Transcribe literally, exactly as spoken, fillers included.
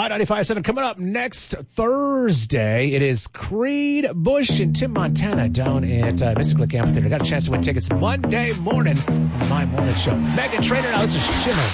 My ninety-five point seven coming up next Thursday. It is Creed Bush and Tim Montana down at uh, Mystic Lake Amphitheater. Got a chance to win tickets Monday morning on My Morning Show. Megan Trainor now. This is Shimmer.